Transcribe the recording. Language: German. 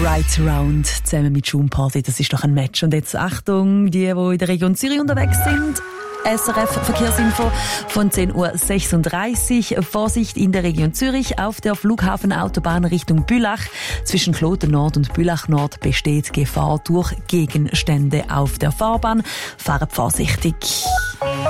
Right Round zusammen mit June Party, das ist doch ein Match. Und jetzt Achtung, die in der Region Zürich unterwegs sind. SRF-Verkehrsinfo von 10.36 Uhr. Vorsicht in der Region Zürich auf der Flughafenautobahn Richtung Bülach. Zwischen Kloten Nord und Bülach Nord besteht Gefahr durch Gegenstände auf der Fahrbahn. Fahrt vorsichtig.